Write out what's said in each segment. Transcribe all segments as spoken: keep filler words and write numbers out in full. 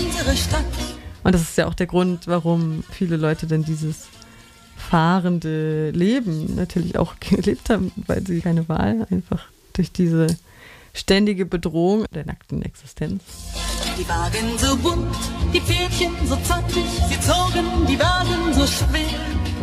unsere Stadt. Und das ist ja auch der Grund, warum viele Leute dann dieses fahrende Leben natürlich auch gelebt haben, weil sie keine Wahl einfach durch diese ständige Bedrohung der nackten Existenz. Die Wagen so bunt, die Pferdchen so zackig, sie zogen die Wagen so schwer.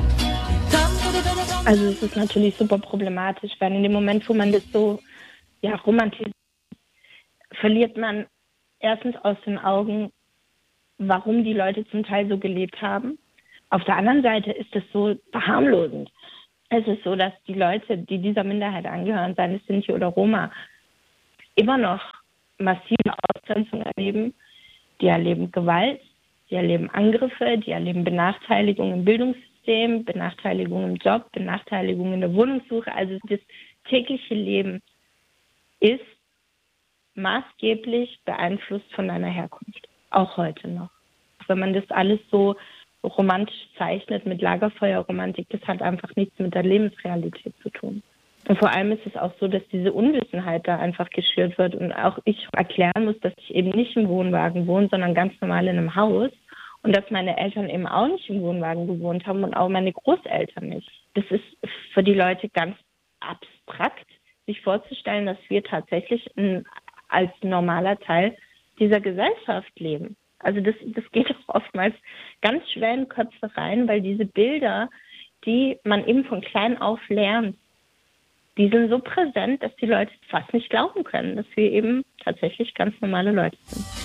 Also es ist natürlich super problematisch, weil in dem Moment, wo man das so ja, romantisiert, verliert man erstens aus den Augen, warum die Leute zum Teil so gelebt haben. Auf der anderen Seite ist es so verharmlosend. Es ist so, dass die Leute, die dieser Minderheit angehören, seien es Sinti oder Roma, immer noch massive Ausgrenzung erleben. Die erleben Gewalt, die erleben Angriffe, die erleben Benachteiligung im Bildungssystem, Benachteiligung im Job, Benachteiligung in der Wohnungssuche. Also das tägliche Leben ist maßgeblich beeinflusst von deiner Herkunft, auch heute noch. Wenn man das alles so romantisch zeichnet mit Lagerfeuerromantik, das hat einfach nichts mit der Lebensrealität zu tun. Und vor allem ist es auch so, dass diese Unwissenheit da einfach geschürt wird und auch ich erklären muss, dass ich eben nicht im Wohnwagen wohne, sondern ganz normal in einem Haus und dass meine Eltern eben auch nicht im Wohnwagen gewohnt haben und auch meine Großeltern nicht. Das ist für die Leute ganz abstrakt, sich vorzustellen, dass wir tatsächlich ein, als normaler Teil dieser Gesellschaft leben. Also das, das geht auch oftmals ganz schwer in Köpfe rein, weil diese Bilder, die man eben von klein auf lernt, die sind so präsent, dass die Leute fast nicht glauben können, dass wir eben tatsächlich ganz normale Leute sind.